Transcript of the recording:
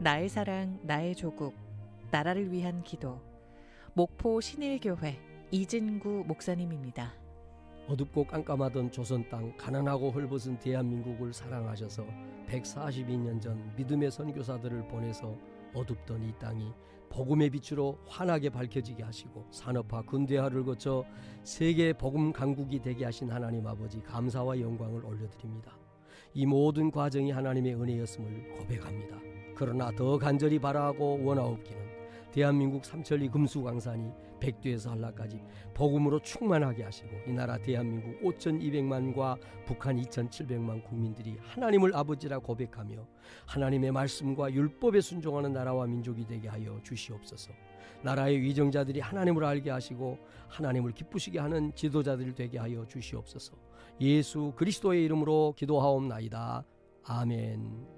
나의 사랑, 나의 조국, 나라를 위한 기도. 목포 신일교회 이진구 목사님입니다. 어둡고 깜깜하던 조선 땅, 가난하고 헐벗은 대한민국을 사랑하셔서 142년 전 믿음의 선교사들을 보내서 어둡던 이 땅이 복음의 빛으로 환하게 밝혀지게 하시고 산업화, 근대화를 거쳐 세계 복음 강국이 되게 하신 하나님 아버지 감사와 영광을 올려드립니다. 이 모든 과정이 하나님의 은혜였음을 고백합니다. 그러나 더 간절히 바라고 원하옵기는 대한민국 삼천리 금수강산이 백두에서 한라까지 복음으로 충만하게 하시고 이 나라 대한민국 5,200만과 북한 2,700만 국민들이 하나님을 아버지라 고백하며 하나님의 말씀과 율법에 순종하는 나라와 민족이 되게 하여 주시옵소서. 나라의 위정자들이 하나님을 알게 하시고 하나님을 기쁘시게 하는 지도자들이 되게 하여 주시옵소서. 예수 그리스도의 이름으로 기도하옵나이다. 아멘.